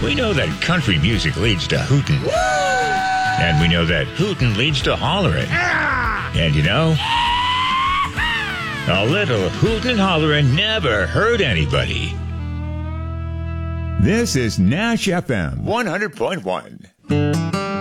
We know that country music leads to hootin'. And we know that hootin' leads to hollering. And you know, a little hootin' and hollering never hurt anybody. This is Nash FM 100.1.